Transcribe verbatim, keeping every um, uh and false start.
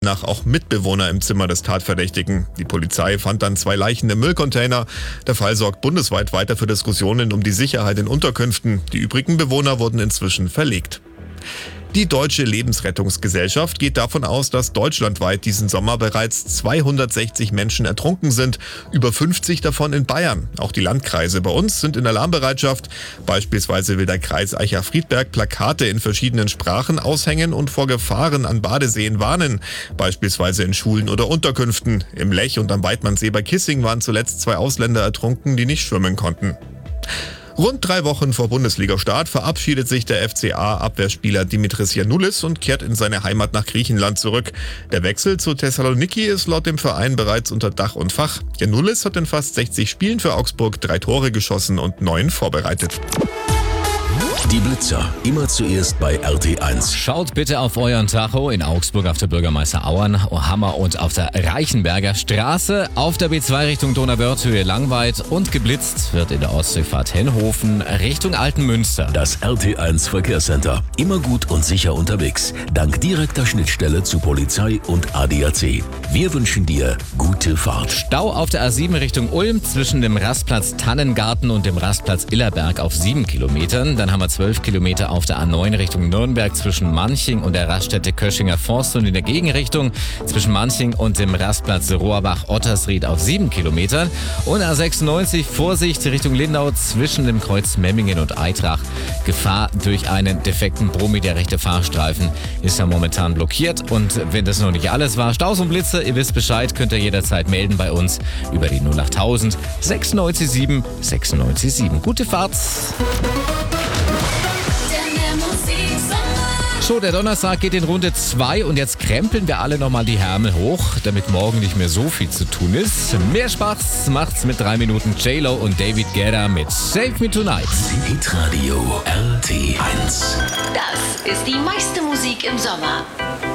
nach auch Mitbewohner im Zimmer des Tatverdächtigen. Die Polizei fand dann zwei Leichen im Müllcontainer. Der Fall sorgt bundesweit weiter für Diskussionen um die Sicherheit in Unterkünften. Die übrigen Bewohner wurden inzwischen verlegt. Die Deutsche Lebensrettungsgesellschaft geht davon aus, dass deutschlandweit diesen Sommer bereits zweihundertsechzig Menschen ertrunken sind, über fünfzig davon in Bayern. Auch die Landkreise bei uns sind in Alarmbereitschaft. Beispielsweise will der Kreis Eicher-Friedberg Plakate in verschiedenen Sprachen aushängen und vor Gefahren an Badeseen warnen, beispielsweise in Schulen oder Unterkünften. Im Lech und am Weidmannsee bei Kissing waren zuletzt zwei Ausländer ertrunken, die nicht schwimmen konnten. Rund drei Wochen vor Bundesliga-Start verabschiedet sich der F C A-Abwehrspieler Dimitris Giannoulis und kehrt in seine Heimat nach Griechenland zurück. Der Wechsel zu Thessaloniki ist laut dem Verein bereits unter Dach und Fach. Giannoulis hat in fast sechzig Spielen für Augsburg drei Tore geschossen und neun vorbereitet. Die Blitzer, immer zuerst bei R T eins. Schaut bitte auf euren Tacho in Augsburg auf der Bürgermeister Auern, Hammer und auf der Reichenberger Straße. Auf der B zwei Richtung Donauwörth-Höhe Langweid und geblitzt wird in der Ostseefahrt Henhofen Richtung Altenmünster. Das R T eins Verkehrscenter. Immer gut und sicher unterwegs. Dank direkter Schnittstelle zu Polizei und A D A C. Wir wünschen dir gute Fahrt. Stau auf der A sieben Richtung Ulm zwischen dem Rastplatz Tannengarten und dem Rastplatz Illerberg auf sieben Kilometern. Dann haben wir zwölf Kilometer auf der A neun Richtung Nürnberg zwischen Manching und der Raststätte Köschinger Forst und in der Gegenrichtung zwischen Manching und dem Rastplatz Rohrbach-Ottersried auf sieben Kilometern. Und A sechsundneunzig, Vorsicht Richtung Lindau zwischen dem Kreuz Memmingen und Eitrach. Gefahr durch einen defekten Brummi, der rechte Fahrstreifen ist ja momentan blockiert. Und wenn das noch nicht alles war, Staus und Blitze, ihr wisst Bescheid, könnt ihr jederzeit melden bei uns über die null achttausend sechsundneunzig sieben sechsundneunzig sieben. Gute Fahrt! So, der Donnerstag geht in Runde zwei und jetzt krempeln wir alle nochmal die Ärmel hoch, damit morgen nicht mehr so viel zu tun ist. Mehr Spaß macht's mit drei Minuten J-Lo und David Guetta mit Save Me Tonight. Hitradio R T eins. Das ist die meiste Musik im Sommer.